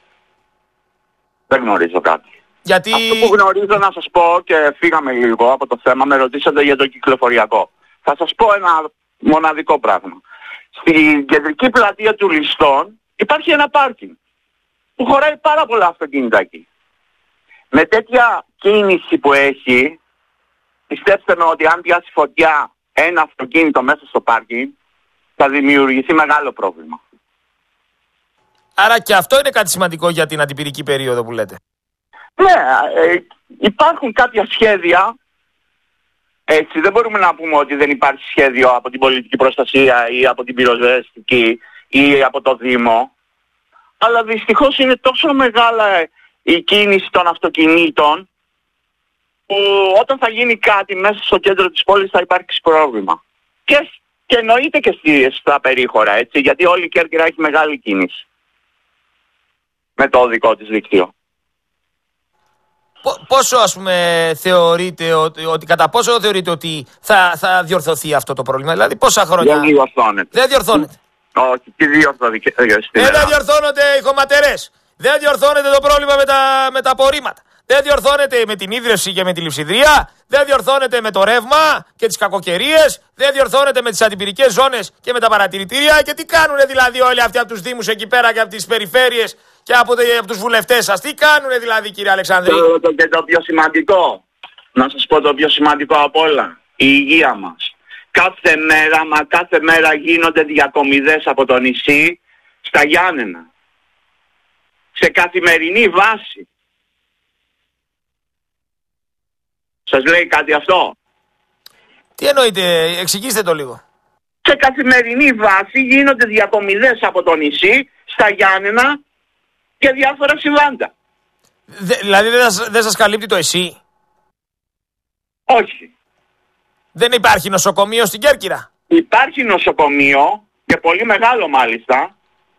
Δεν γνωρίζω κάτι. Γιατί... Αυτό που γνωρίζω να σας πω και φύγαμε λίγο από το θέμα, με ρωτήσατε για το κυκλοφοριακό. Θα σας πω ένα μοναδικό πράγμα. Στην κεντρική πλατεία του Ληστών υπάρχει ένα πάρκινγκ που χωράει πάρα πολλά αυτοκίνητα εκεί. Με τέτοια κίνηση που έχει, πιστέψτε με ότι αν πιάσει φωτιά ένα αυτοκίνητο μέσα στο πάρκινγκ, θα δημιουργηθεί μεγάλο πρόβλημα. Άρα και αυτό είναι κάτι σημαντικό για την αντιπυρική περίοδο που λέτε? Ναι, ε, υπάρχουν κάποια σχέδια. Έτσι, δεν μπορούμε να πούμε ότι δεν υπάρχει σχέδιο από την πολιτική προστασία ή από την πυροσβεστική ή από το Δήμο. Αλλά δυστυχώς είναι τόσο μεγάλα η κίνηση των αυτοκινήτων που όταν θα γίνει κάτι μέσα στο κέντρο της πόλης θα υπάρξει πρόβλημα. Και, και εννοείται και στη, στα περίχωρα, έτσι, γιατί όλη η Κέρκυρα έχει μεγάλη κίνηση με το δικό της δίκτυο. Πόσο, ας πούμε, θεωρείτε ότι, ότι κατά πόσο θεωρείτε ότι θα, θα διορθωθεί αυτό το πρόβλημα? Δηλαδή πόσα χρόνια? Δεν διορθώνεται. Δεν διορθώνεται. Όχι, τι διορθώθηκε? Δεν διορθώνονται οι χωματερές. Δεν διορθώνεται το πρόβλημα με τα, με τα απορρίμματα. Δεν διορθώνεται με την ίδρυυση και με τη λειψιδρία. Δεν διορθώνεται με το ρεύμα και τις κακοκαιρίες. Δεν διορθώνεται με τις αντιπυρικές ζώνες και με τα παρατηρητήρια. Και τι κάνουνε δηλαδή όλοι αυτοί από τους δήμους εκεί πέρα και από τις περιφέρειες και από, από τους βουλευτές σας? Τι κάνουνε δηλαδή, κύριε Αλεξανδρή? Το, το, και το πιο σημαντικό, Να σας πω το πιο σημαντικό από όλα. Η υγεία μας. Κάθε μέρα, μα κάθε μέρα γίνονται διακομιδές από το νησί στα Γιάννενα. Σε καθημερινή βάση. Σας λέει κάτι αυτό? Τι εννοείτε, εξηγήστε το λίγο. Σε καθημερινή βάση γίνονται διακομιδές από το νησί στα Γιάννενα και διάφορα συμβάντα. Δε, δηλαδή δεν σας, δεν σας καλύπτει το ΕΣΥ? Όχι. Δεν υπάρχει νοσοκομείο στην Κέρκυρα? Υπάρχει νοσοκομείο και πολύ μεγάλο μάλιστα,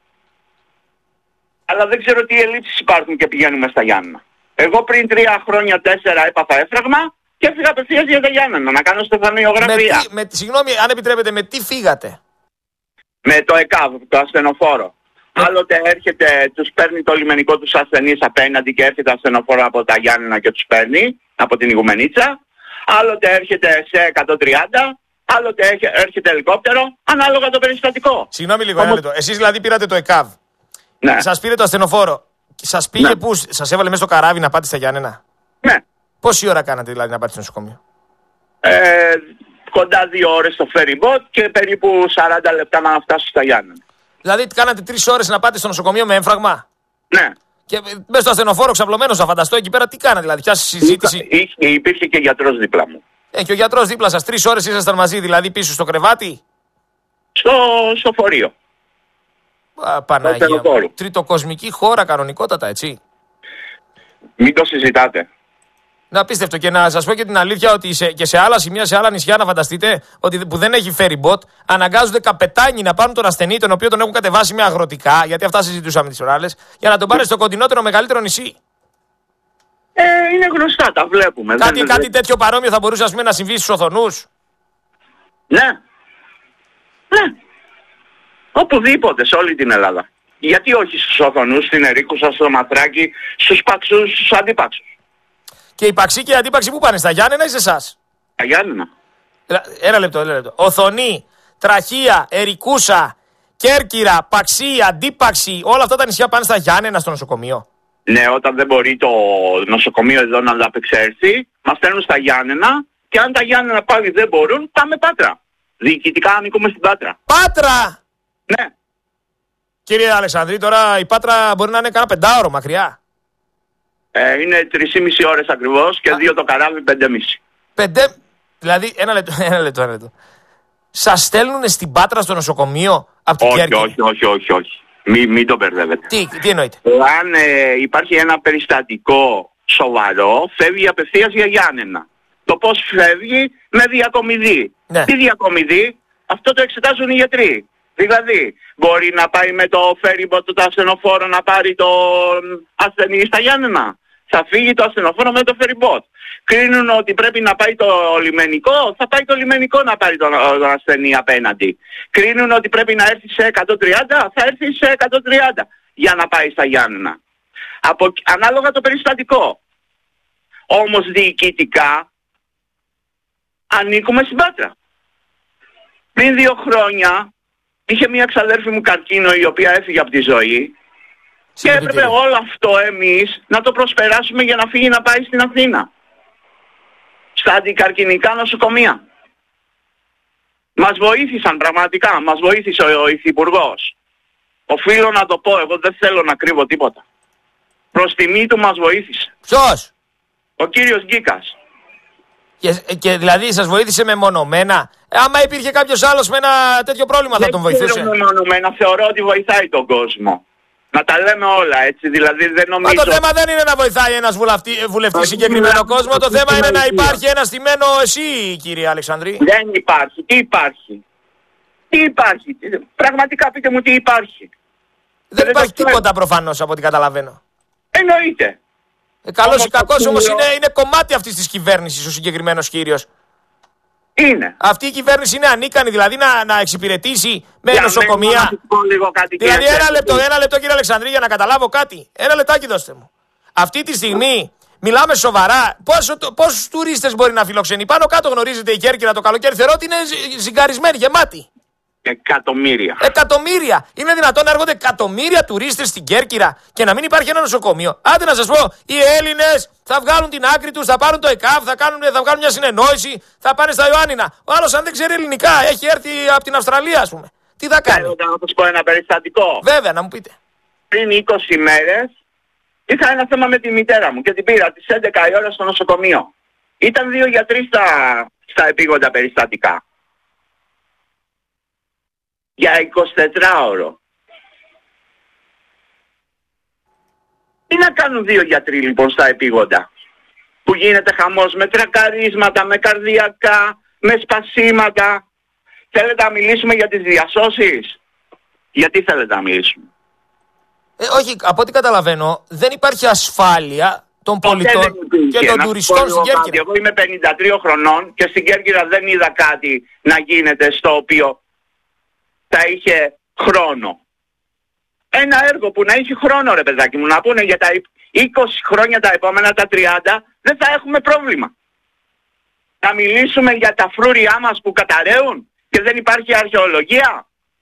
αλλά δεν ξέρω τι ελλείψεις υπάρχουν και πηγαίνουμε στα Γιάννενα. Εγώ πριν τρία χρόνια, τέσσερα έπαθα έφραγμα και έφυγα απευθείας για τα Γιάννενα να κάνω στεφανιογραφία. Με τι, με, συγγνώμη, αν επιτρέπετε, με τι φύγατε? Με το ΕΚΑΒ, το ασθενοφόρο. Ε. Άλλοτε έρχεται, τους παίρνει το λιμενικό τους ασθενείς απέναντι και έρχεται ασθενοφόρο από τα Γιάννενα και τους παίρνει από την Ιγουμενίτσα. Άλλοτε έρχεται σε εκατόν τριάντα, άλλοτε έρχεται ελικόπτερο, ανάλογα το περιστατικό. Συγγνώμη λίγο, ένα λεπτό. Εσείς δηλαδή πήρατε το ΕΚΑΒ. Ναι. Σας πήρε το ασθενοφόρο. Σας πήγε ναι. πού, σας έβαλε μέσα στο καράβι να πάτε στα Γιάννενα? Ναι. Πόση ώρα κάνατε δηλαδή να πάτε στο νοσοκομείο? Ε, κοντά δύο ώρες στο ferry boat και περίπου σαράντα λεπτά να φτάσω στα Γιάννενα. Δηλαδή κάνατε τρεις ώρες να πάτε στο νοσοκομείο με έμφραγμα? Ναι. Και μέσα στο ασθενοφόρο ξαπλωμένος, να φανταστώ εκεί πέρα, τι κάνατε, δηλαδή, πιάσει συζήτηση? Είχε, υπήρχε και γιατρός δίπλα μου. Ε, και ο γιατρός δίπλα σας, τρεις ώρες ήσασταν μαζί, δηλαδή πίσω στο κρεβάτι? Στο, στο φορείο. Α, Παναγία μου. Τριτοκοσμική χώρα κανονικότατα, έτσι. Μην το συζητάτε. Να απίστευτο. Και να σας πω και την αλήθεια ότι σε, και σε άλλα σημεία, σε άλλα νησιά, να φανταστείτε ότι που δεν έχει ferry boat, αναγκάζονται καπετάνιοι να πάρουν τον ασθενή, τον οποίο τον έχουν κατεβάσει με αγροτικά, γιατί αυτά συζητούσαμε τις ωράλες, για να τον πάρουν στο κοντινότερο μεγαλύτερο νησί. Ε, είναι γνωστά, τα βλέπουμε. Κάτι, δεν, κάτι δεν... τέτοιο παρόμοιο θα μπορούσε, ας πούμε, να συμβεί στους Οθονούς? Ναι. Ναι. Οπουδήποτε, σε όλη την Ελλάδα. Γιατί όχι στους Οθονούς, στην Ερίκουσα, στο Μαθράκι, στους Παξούς, στους Αντίπαξους. Και οι Παξοί και οι Αντίπαξοι που πάνε, στα Γιάννενα ή σε εσάς? Τα Γιάννενα. Ένα λεπτό, ένα λεπτό. Οθονή, Τραχία, Ερικούσα, Κέρκυρα, Παξί, Αντίπαξη, όλα αυτά τα νησιά πάνε στα Γιάννενα στο νοσοκομείο? Ναι, όταν δεν μπορεί το νοσοκομείο εδώ να ανταπεξέλθει, μας στέλνουν στα Γιάννενα και αν τα Γιάννενα πάλι δεν μπορούν, πάμε Πάτρα. Διοικητικά ανήκουμε στην Πάτρα. Πάτρα! Ναι. Κύριε Αλεξανδρή, τώρα η Πάτρα μπορεί να είναι κάνα πεντάωρο μακριά. Ε, είναι τρεις και μισή ώρες ακριβώς και Α. δύο το καράβι, πέντε και μισή. Πέντε, δηλαδή ένα λεπτό, ένα λεπτό, ένα λεπτό. Σας στέλνουν στην Πάτρα στο νοσοκομείο από την Κέρκυρα? Όχι, όχι, όχι, όχι. Μην, μην το μπερδεύετε. Τι, τι εννοείτε? Αν ε, υπάρχει ένα περιστατικό σοβαρό, φεύγει απευθείας για Γιάννενα. Το πώς φεύγει? Με διακομιδή. Ναι. Τι διακομιδή? Αυτό το εξετάζουν οι γιατροί. Δηλαδή, μπορεί να πάει με το ferry boat το ασθενοφόρο να πάρει τον ασθενή στα Γιάννενα. Θα φύγει το ασθενοφόρο με το ferry boat. Κρίνουν ότι πρέπει να πάει το λιμενικό, θα πάει το λιμενικό να πάρει τον, τον ασθενή απέναντι. Κρίνουν ότι πρέπει να έρθει σε εκατόν τριάντα, θα έρθει σε εκατόν τριάντα για να πάει στα Γιάννενα. Από, ανάλογα το περιστατικό. Όμως διοικητικά ανήκουμε στην Πάτρα. Πριν δύο χρόνια είχε μια ξαδέρφη μου καρκίνο η οποία έφυγε από τη ζωή και έπρεπε όλο αυτό εμείς να το προσπεράσουμε για να φύγει να πάει στην Αθήνα. Στα αντικαρκινικά νοσοκομεία. Μας βοήθησαν πραγματικά, μας βοήθησε ο, ο υφυπουργός. Οφείλω να το πω, εγώ δεν θέλω να κρύβω τίποτα. Προς τιμή του μας βοήθησε. Ποιος? Ο κύριος Γκίκας. Και, και δηλαδή σας βοήθησε μεμονωμένα? Ε, άμα υπήρχε κάποιος άλλος με ένα τέτοιο πρόβλημα δεν θα τον βοηθούσε? Δεν ξέρω μεμονωμένα, θεωρώ ότι βοηθάει τον κόσμο. Να τα λέμε όλα έτσι, δηλαδή δεν νομίζω... Μα το θέμα δεν είναι να βοηθάει ένας βουλευτής συγκεκριμένο κόσμο, το θέμα είναι να υπάρχει ένα στημένο εσύ, κύριε Αλεξανδρή. Δεν υπάρχει. Τι υπάρχει? Τι υπάρχει? Πραγματικά πείτε μου τι υπάρχει. Δεν, δεν υπάρχει τίποτα προφανώς από ό,τι καταλαβαίνω. Εννοείται. Ε, καλώς ή κακώς όμως είναι, είναι κομμάτι αυτής της κυβέρνησης ο συγκεκριμένος κύριος. Είναι. Αυτή η κυβέρνηση είναι ανίκανη δηλαδή να, να εξυπηρετήσει με για νοσοκομεία. Να πω λίγο κάτι, δηλαδή ένα λεπτό, ένα λεπτό κύριε Αλεξανδρή για να καταλάβω κάτι. Ένα λεπτάκι δώστε μου. Αυτή τη στιγμή μιλάμε σοβαρά. Πόσους τουρίστες μπορεί να φιλοξενεί? Πάνω κάτω γνωρίζετε η Κέρκυρα το καλοκαίρι θεωρώ ότι είναι ζυγκαρισμένη, γεμάτη. Εκατομμύρια. Εκατομμύρια! Είναι δυνατόν να έρχονται εκατομμύρια τουρίστες στην Κέρκυρα και να μην υπάρχει ένα νοσοκομείο? Άντε να σας πω, οι Έλληνες θα βγάλουν την άκρη τους, θα πάρουν το ΕΚΑΒ, θα, κάνουν, θα βγάλουν μια συνεννόηση, θα πάνε στα Ιωάννινα. Ο άλλος, αν δεν ξέρει ελληνικά, έχει έρθει από την Αυστραλία, ας πούμε. Τι θα κάνει? Θέλω να σας πω ένα περιστατικό. Βέβαια, να μου πείτε. Πριν είκοσι μέρες είχα ένα θέμα με τη μητέρα μου και την πήρα τις έντεκα η ώρα στο νοσοκομείο. Ήταν δύο γιατροί στα, στα επίγοντα περιστατικά. Για εικοσιτετράωρο. Τι να κάνουν δύο γιατροί λοιπόν στα επίγοντα? Που γίνεται χαμός με τρακαρίσματα, με καρδιακά, με σπασίματα. Θέλετε να μιλήσουμε για τις διασώσεις? Γιατί θέλετε να μιλήσουμε? Ε, όχι, από ό,τι καταλαβαίνω, δεν υπάρχει ασφάλεια των πολιτών και των τουριστών στην Κέρκυρα. Εγώ είμαι πενήντα τρία χρονών και στην Κέρκυρα δεν είδα κάτι να γίνεται στο οποίο θα είχε χρόνο. Ένα έργο που να έχει χρόνο, ρε παιδάκι μου, να πούνε για τα είκοσι χρόνια, τα επόμενα τα τριάντα, δεν θα έχουμε πρόβλημα. Να μιλήσουμε για τα φρούριά μας που καταραίουν και δεν υπάρχει αρχαιολογία.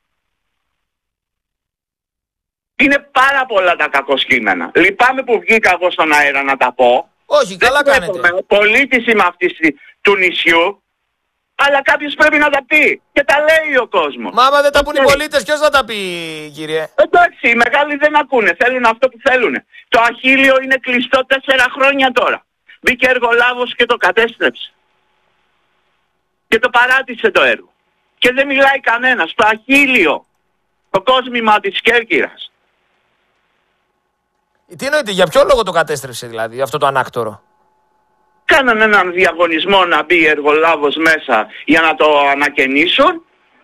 Είναι πάρα πολλά τα κακοσκήμενα. Λυπάμαι που βγήκα εγώ στον αέρα να τα πω. Όχι, καλά κάνετε. Είμαι πολίτης είμαι αυτής του νησιού, αλλά κάποιος πρέπει να τα πει. Και τα λέει ο κόσμος. Μα άμα δεν τα πούν οι πολίτες, ποιος θα τα πει, κύριε? Εντάξει, οι μεγάλοι δεν ακούνε. Θέλουν αυτό που θέλουν. Το Αχίλιο είναι κλειστό τέσσερα χρόνια τώρα. Μπήκε εργολάβος και το κατέστρεψε. Και το παράτησε το έργο. Και δεν μιλάει κανένας. Το Αχίλιο. Το κόσμημα της Κέρκυρας. Τι εννοείται, για ποιο λόγο το κατέστρεψε δηλαδή αυτό το ανάκτορο? Κάνανε έναν διαγωνισμό να μπει εργολάβος μέσα για να το ανακαινήσουν.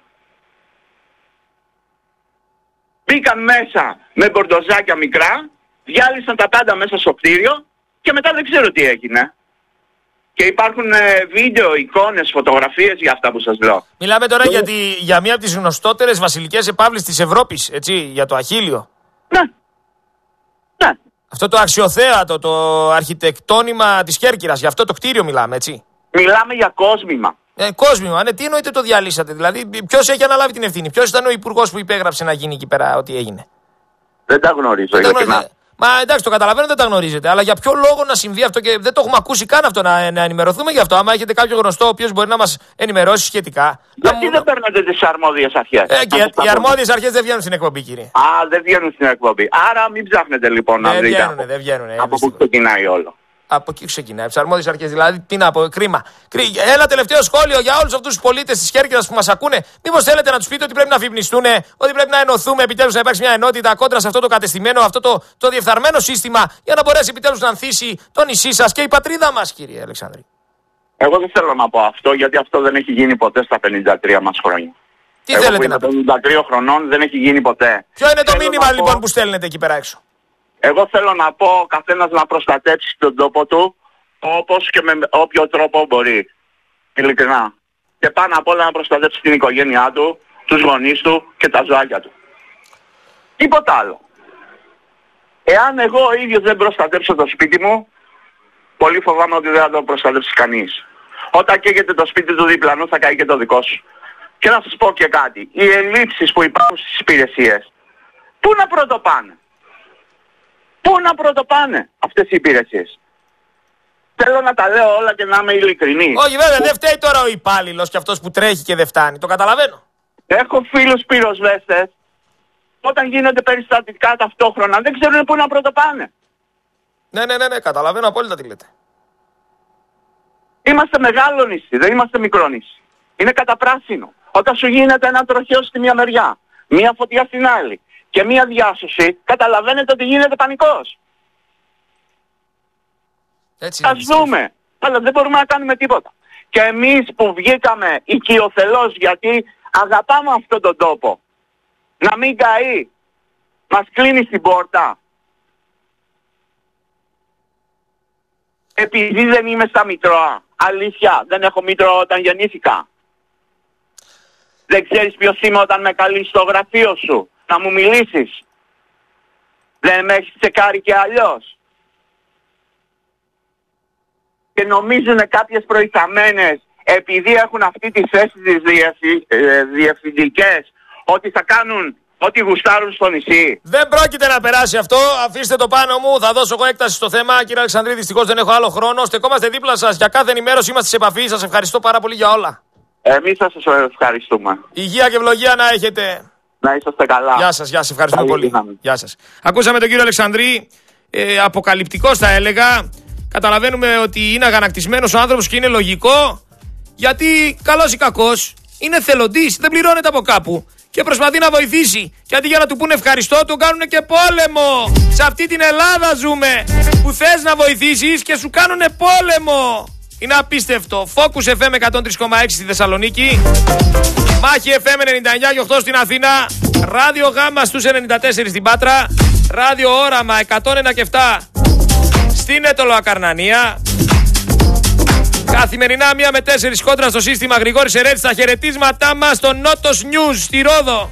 Μπήκαν μέσα με μπορντοζάκια μικρά, διάλυσαν τα πάντα μέσα στο κτίριο και μετά δεν ξέρω τι έγινε. Και υπάρχουν ε, βίντεο, εικόνες, φωτογραφίες για αυτά που σας λέω. Μιλάμε τώρα για, τη, για μία από τις γνωστότερες βασιλικές επαύλεις της Ευρώπης, έτσι, για το Αχίλιο. Ναι. Ναι. Αυτό το αξιοθέατο, το αρχιτεκτόνημα της Κέρκυρας, για αυτό το κτίριο μιλάμε, έτσι. Μιλάμε για κόσμημα. Ε, κόσμημα, ναι, τι εννοείται το διαλύσατε? Δηλαδή, ποιος έχει αναλάβει την ευθύνη? Ποιος ήταν ο υπουργός που υπέγραψε να γίνει εκεί πέρα ό,τι έγινε? Δεν τα γνωρίζω. Δεν τα γνωρίζω. Μα εντάξει, το καταλαβαίνω, δεν τα γνωρίζετε. Αλλά για ποιο λόγο να συμβεί αυτό? Και δεν το έχουμε ακούσει καν αυτό, να, να ενημερωθούμε γι' αυτό. Άμα έχετε κάποιο γνωστό ο οποίος μπορεί να μας ενημερώσει σχετικά. Γιατί μου... δεν παίρνετε τις αρμόδιες αρχές? Ε, και οι αρμόδιες αρχές δεν βγαίνουν στην εκπομπή, κύριε. Α, δεν βγαίνουν στην εκπομπή. Άρα μην ψάχνετε λοιπόν να δεν δείτε. Βγαίνουνε, από... δεν βγαίνουν. Από πού ξεκινάει όλο. Από εκεί ξεκινάει. Από τις αρμόδιες αρχές. Δηλαδή, τι να πω, κρίμα. Ένα τελευταίο σχόλιο για όλους αυτούς τους πολίτες της Κέρκυρας που μας ακούνε. Μήπως θέλετε να τους πείτε ότι πρέπει να αφυπνιστούν, ότι πρέπει να ενωθούμε επιτέλους, να υπάρξει μια ενότητα κόντρα σε αυτό το κατεστημένο, αυτό το, το διεφθαρμένο σύστημα, για να μπορέσει επιτέλους να ανθίσει το νησί σας και η πατρίδα μας, κύριε Αλεξάνδρη? Εγώ δεν θέλω να πω αυτό, γιατί αυτό δεν έχει γίνει ποτέ στα πενήντα τρία μας χρόνια. Τι Εγώ θέλετε που να πείτε? πενήντα τρία χρονών δεν έχει γίνει ποτέ. Ποιο είναι το θέλω μήνυμα λοιπόν πω... που στέλνετε εκεί πέρα έξω? Εγώ θέλω να πω ο καθένας να προστατέψει τον τόπο του, όπως και με όποιο τρόπο μπορεί. Ειλικρινά. Και πάνω απ' όλα να προστατεύσει την οικογένειά του, τους γονείς του και τα ζωάκια του. Τίποτα άλλο. Εάν εγώ ο ίδιος δεν προστατεύσω το σπίτι μου, πολύ φοβάμαι ότι δεν θα το προστατεύσει κανείς. Όταν καίγεται το σπίτι του διπλανού θα καεί και το δικό σου. Και να σας πω και κάτι. Οι ελλείψεις που υπάρχουν στις υπηρεσίες, πού να πρωτοπάνε? Πού να πρωτοπάνε αυτές οι υπηρεσίες? Θέλω να τα λέω όλα και να είμαι ειλικρινής. Όχι, βέβαια, δεν φταίει τώρα ο υπάλληλος και αυτός που τρέχει και δεν φτάνει. Το καταλαβαίνω. Έχω φίλους πυροσβέστες, όταν γίνονται περιστατικά ταυτόχρονα, δεν ξέρουν πού να πρωτοπάνε. Ναι, ναι, ναι, ναι, καταλαβαίνω απόλυτα τι λέτε. Είμαστε μεγάλο νησί, δεν είμαστε μικρό νησί. Είναι καταπράσινο. Όταν σου γίνεται ένα τροχαίο στη μία μεριά, μία φωτιά στην άλλη και μία διάσωση, καταλαβαίνετε ότι γίνεται πανικός. Έτσι Ας δούμε. Αλλά δεν μπορούμε να κάνουμε τίποτα. Και εμείς που βγήκαμε οικειοθελώς, γιατί αγαπάμε αυτόν τον τόπο, να μην καεί, μας κλείνει στην πόρτα. Επειδή δεν είμαι στα Μητρώα. Αλήθεια, δεν έχω Μητρώα όταν γεννήθηκα. Δεν ξέρεις ποιος είμαι όταν με καλείς στο γραφείο σου να μου μιλήσεις. Δεν με έχεις τσεκάρει και αλλιώς. Και νομίζουν κάποιες προϊσταμένες επειδή έχουν αυτή τη θέση τις διευθυ, ε, διευθυντικές, ότι θα κάνουν ό,τι γουστάρουν στο νησί. Δεν πρόκειται να περάσει αυτό. Αφήστε το πάνω μου. Θα δώσω εγώ έκταση στο θέμα. Κύριε Αλεξανδρίδη, δυστυχώς δεν έχω άλλο χρόνο. Στεκόμαστε δίπλα σας για κάθε ενημέρωση. Είμαστε σε επαφή. Σας ευχαριστώ πάρα πολύ για όλα. Εμείς σας ευχαριστούμε. Υγεία και ευλογία να έχετε. Να είσαστε καλά. Γεια σας, γεια σας. Ευχαριστούμε πολύ. Δύναμη. Γεια σας. Ακούσαμε τον κύριο Αλεξανδρή. Ε, αποκαλυπτικός θα έλεγα. Καταλαβαίνουμε ότι είναι αγανακτισμένος ο άνθρωπος και είναι λογικό. Γιατί καλός ή κακός είναι θελοντής. Δεν πληρώνεται από κάπου. Και προσπαθεί να βοηθήσει. Και αντί για να του πούνε ευχαριστώ, τον κάνουν και πόλεμο. Σε αυτή την Ελλάδα ζούμε. Που θες να βοηθήσεις και σου κάνουνε πόλεμο. Είναι απίστευτο. Focus εφ εμ εκατόν τρία κόμμα έξι στη Θεσσαλονίκη. Μάχη εφ εμ ενενήντα εννιά κόμμα οκτώ στην Αθήνα. Ράδιο Γάμα στους ενενήντα τέσσερα στην Πάτρα. Ράδιο Όραμα εκατόν ένα κόμμα επτά στην Αιτωλοακαρνανία. Καθημερινά μία με τέσσερις κόντρα στο σύστημα Γρηγόρης Ερέτης. Τα χαιρετίσματά μας στο Νότος News στη Ρόδο.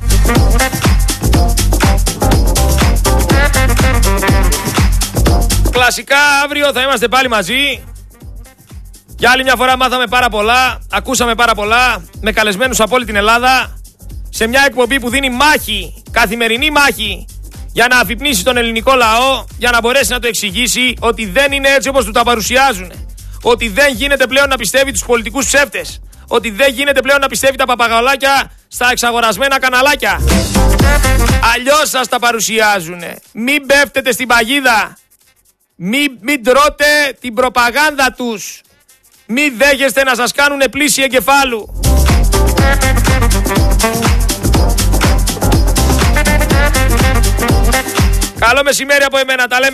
Κλασικά αύριο θα είμαστε πάλι μαζί. Για άλλη μια φορά μάθαμε πάρα πολλά, ακούσαμε πάρα πολλά, με καλεσμένους από όλη την Ελλάδα, σε μια εκπομπή που δίνει μάχη, καθημερινή μάχη, για να αφυπνίσει τον ελληνικό λαό, για να μπορέσει να το εξηγήσει ότι δεν είναι έτσι όπως του τα παρουσιάζουν. Ότι δεν γίνεται πλέον να πιστεύει τους πολιτικούς ψεύτες. Ότι δεν γίνεται πλέον να πιστεύει τα παπαγαλάκια στα εξαγορασμένα καναλάκια. Αλλιώς σας τα παρουσιάζουνε. Μην πέφτετε στην παγίδα. Μην, μην τρώτε την προπαγάνδα τους. Μην δέχεστε να σας κάνουνε πλήση εγκεφάλου. Καλό μεσημέρι από εμένα. Τα λέμε.